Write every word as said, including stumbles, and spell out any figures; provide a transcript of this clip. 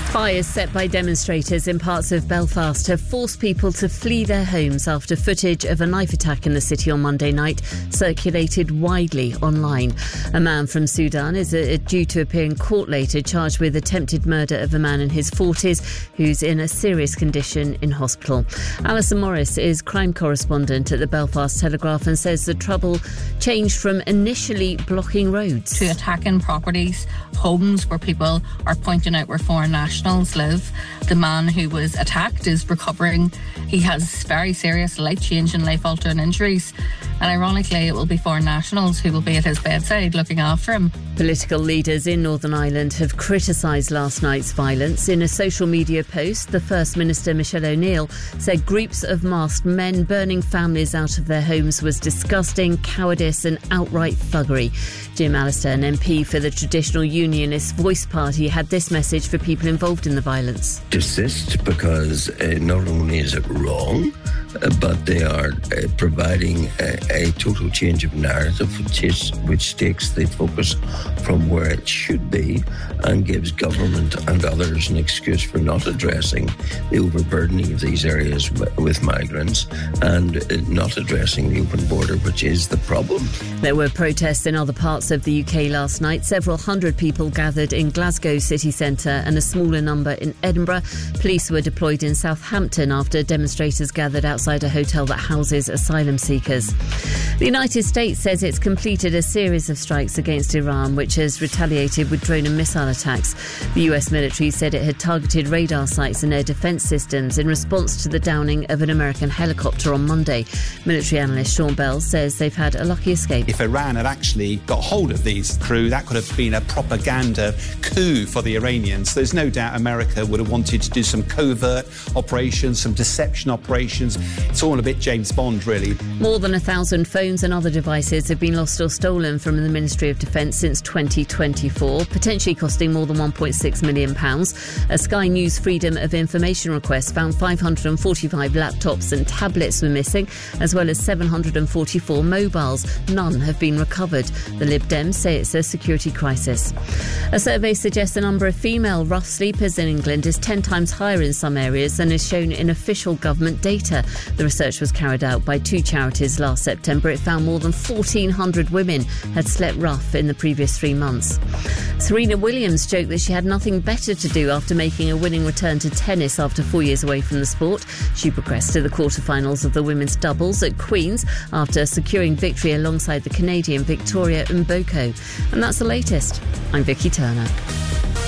Fires set by demonstrators in parts of Belfast have forced people to flee their homes after footage of a knife attack in the city on Monday night circulated widely online. A man from Sudan is uh, due to appear in court later, charged with attempted murder of a man in his forties who's in a serious condition in hospital. Alison Morris is crime correspondent at the Belfast Telegraph and says the trouble changed from initially blocking roads to attacking properties, homes where people are pointing out where foreign nationals live. The man who was attacked is recovering. He has very serious life-changing, life-altering injuries. And ironically, it will be foreign nationals who will be at his bedside looking after him. Political leaders in Northern Ireland have criticised last night's violence. In a social media post, the First Minister, Michelle O'Neill, said groups of masked men burning families out of their homes was disgusting, cowardice and outright thuggery. Jim Allister, an M P for the Traditional Unionist Voice Party, had this message for people involved in the violence. Desist because uh, not only is it wrong, uh, but they are uh, providing a, a total change of narrative which, is, which takes the focus from where it should be and gives government and others an excuse for not addressing the overburdening of these areas w- with migrants and uh, not addressing the open border, which is the problem. There were protests in other parts of the U K last night. Several hundred people gathered in Glasgow city centre and a smaller number in Edinburgh. Police were deployed in Southampton after demonstrators gathered outside a hotel that houses asylum seekers. The United States says it's completed a series of strikes against Iran, which has retaliated with drone and missile attacks. The U S military said it had targeted radar sites and air defence systems in response to the downing of an American helicopter on Monday. Military analyst Sean Bell says they've had a lucky escape. If Iran had actually got hold of these crew, that could have been a propaganda coup for the Iranians. There's no doubt America would have wanted to do some covert operations, some deception operations. It's all a bit James Bond, really. More than a thousand phones and other devices have been lost or stolen from the Ministry of Defence since twenty twenty-four, potentially costing more than one point six million pounds. A Sky News Freedom of Information request found five hundred forty-five laptops and tablets were missing, as well as seven hundred forty-four mobiles. None have been recovered. The Lib Dems say it's a security crisis. A survey suggests the number of female rough sleepers in England is ten times higher in some areas than is shown in official government data. The research was carried out by two charities last September. It found more than fourteen hundred women had slept rough in the previous three months. Serena Williams joked that she had nothing better to do after making a winning return to tennis after four years away from the sport. She progressed to the quarterfinals of the women's doubles at Queen's after securing victory alongside the Canadian Victoria Mboko. And that's the latest. I'm Vicky Turner.